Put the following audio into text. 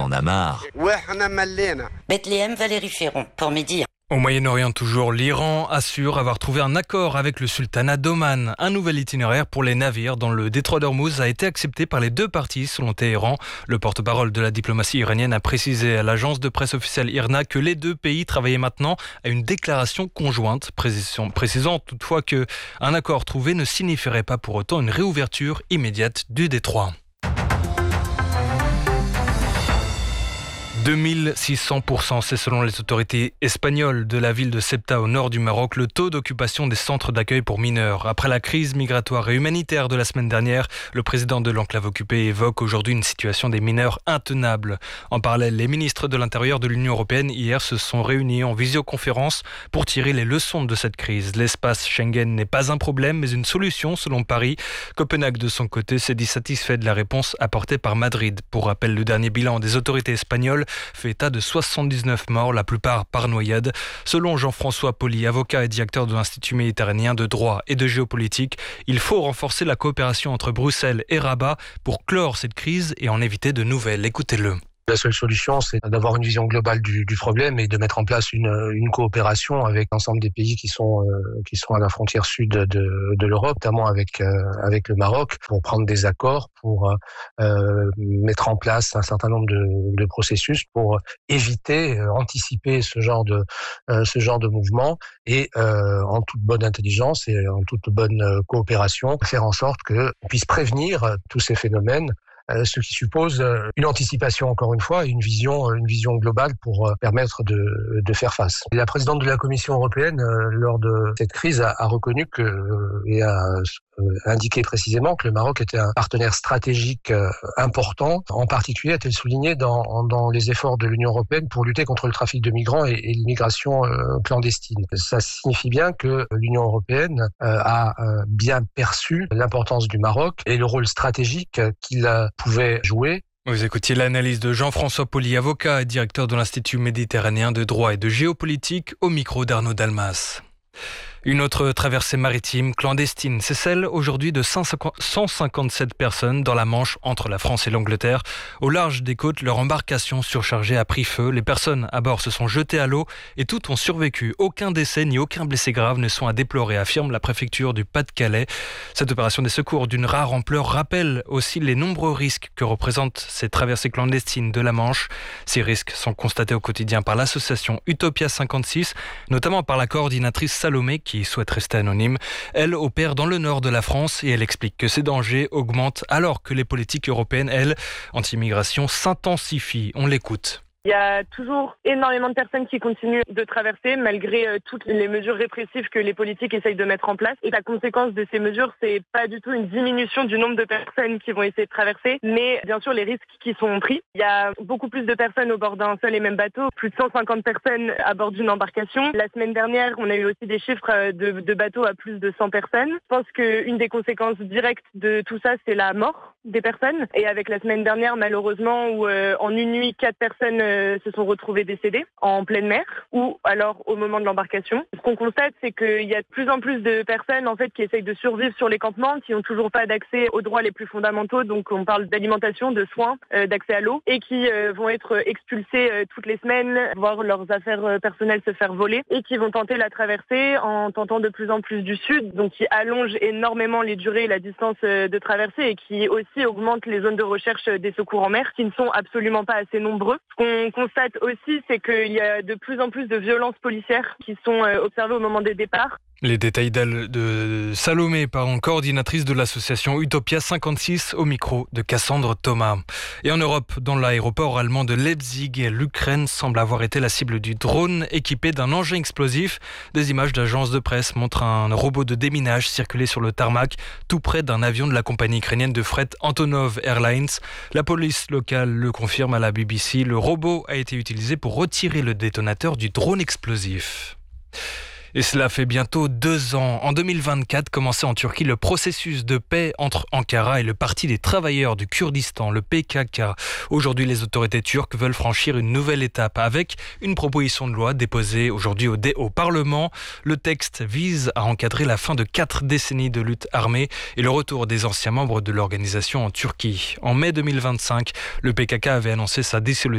en a marre. Bethléem, Valérie Ferron, pour Midi. Au Moyen-Orient toujours, l'Iran assure avoir trouvé un accord avec le sultanat d'Oman. Un nouvel itinéraire pour les navires dans le détroit d'Ormuz a été accepté par les deux parties selon Téhéran. Le porte-parole de la diplomatie iranienne a précisé à l'agence de presse officielle IRNA que les deux pays travaillaient maintenant à une déclaration conjointe, précisant toutefois qu'un accord trouvé ne signifierait pas pour autant une réouverture immédiate du détroit. 2600%, c'est selon les autorités espagnoles de la ville de Ceuta au nord du Maroc, le taux d'occupation des centres d'accueil pour mineurs. Après la crise migratoire et humanitaire de la semaine dernière, le président de l'enclave occupée évoque aujourd'hui une situation des mineurs intenable. En parallèle, les ministres de l'Intérieur de l'Union européenne hier se sont réunis en visioconférence pour tirer les leçons de cette crise. L'espace Schengen n'est pas un problème, mais une solution selon Paris. Copenhague, de son côté, s'est dit satisfait de la réponse apportée par Madrid. Pour rappel, le dernier bilan des autorités espagnoles fait état de 79 morts, la plupart par noyade. Selon Jean-François Poli, avocat et directeur de l'Institut méditerranéen de droit et de géopolitique, il faut renforcer la coopération entre Bruxelles et Rabat pour clore cette crise et en éviter de nouvelles. Écoutez-le. La seule solution, c'est d'avoir une vision globale du problème et de mettre en place une coopération avec l'ensemble des pays qui sont à la frontière sud de l'Europe, notamment avec le Maroc, pour prendre des accords, pour mettre en place un certain nombre de processus pour éviter, anticiper ce genre de mouvement et en toute bonne intelligence et en toute bonne coopération, faire en sorte qu'on puisse prévenir tous ces phénomènes, ce qui suppose une anticipation, encore une fois, et une vision globale pour permettre de faire face. La présidente de la Commission européenne, lors de cette crise, a reconnu et a indiqué précisément que le Maroc était un partenaire stratégique important. En particulier, a-t-elle souligné dans les efforts de l'Union européenne pour lutter contre le trafic de migrants et l'immigration clandestine. Ça signifie bien que l'Union européenne a bien perçu l'importance du Maroc et le rôle stratégique qu'il pouvait jouer. Vous écoutiez l'analyse de Jean-François Poli, avocat et directeur de l'Institut méditerranéen de droit et de géopolitique, au micro d'Arnaud Dalmas. Une autre traversée maritime clandestine, c'est celle aujourd'hui de 157 personnes dans la Manche entre la France et l'Angleterre. Au large des côtes, leur embarcation surchargée a pris feu. Les personnes à bord se sont jetées à l'eau et toutes ont survécu. Aucun décès ni aucun blessé grave ne sont à déplorer, affirme la préfecture du Pas-de-Calais. Cette opération des secours d'une rare ampleur rappelle aussi les nombreux risques que représentent ces traversées clandestines de la Manche. Ces risques sont constatés au quotidien par l'association Utopia 56, notamment par la coordinatrice Salomé, qui souhaite rester anonyme. Elle opère dans le nord de la France et elle explique que ces dangers augmentent alors que les politiques européennes, elles, anti-immigration, s'intensifient. On l'écoute. Il y a toujours énormément de personnes qui continuent de traverser malgré toutes les mesures répressives que les politiques essayent de mettre en place. Et la conséquence de ces mesures, c'est pas du tout une diminution du nombre de personnes qui vont essayer de traverser, mais bien sûr les risques qui sont pris. Il y a beaucoup plus de personnes au bord d'un seul et même bateau, plus de 150 personnes à bord d'une embarcation. La semaine dernière, on a eu aussi des chiffres de bateaux à plus de 100 personnes. Je pense qu'une des conséquences directes de tout ça, c'est la mort des personnes. Et avec la semaine dernière, malheureusement, où en une nuit, 4 personnes se sont retrouvés décédés en pleine mer ou alors au moment de l'embarcation. Ce qu'on constate, c'est qu'il y a de plus en plus de personnes en fait qui essayent de survivre sur les campements, qui n'ont toujours pas d'accès aux droits les plus fondamentaux. Donc on parle d'alimentation, de soins, d'accès à l'eau et qui vont être expulsés toutes les semaines, voir leurs affaires personnelles se faire voler et qui vont tenter la traversée en tentant de plus en plus du sud, donc qui allonge énormément les durées et la distance de traversée et qui aussi augmente les zones de recherche des secours en mer qui ne sont absolument pas assez nombreux. Ce qu'on constate aussi, c'est qu'il y a de plus en plus de violences policières qui sont observées au moment des départs. Les détails de Salomé, coordinatrice de l'association Utopia 56, au micro de Cassandre Thomas. Et en Europe, dans l'aéroport allemand de Leipzig, l'Ukraine semble avoir été la cible du drone équipé d'un engin explosif. Des images d'agences de presse montrent un robot de déminage circuler sur le tarmac, tout près d'un avion de la compagnie ukrainienne de fret Antonov Airlines. La police locale le confirme à la BBC. Le robot a été utilisé pour retirer le détonateur du drone explosif. Et cela fait bientôt 2 ans. En 2024, commençait en Turquie le processus de paix entre Ankara et le Parti des travailleurs du Kurdistan, le PKK. Aujourd'hui, les autorités turques veulent franchir une nouvelle étape avec une proposition de loi déposée aujourd'hui au Parlement. Le texte vise à encadrer la fin de 4 décennies de lutte armée et le retour des anciens membres de l'organisation en Turquie. En mai 2025, le PKK avait annoncé sa dissolution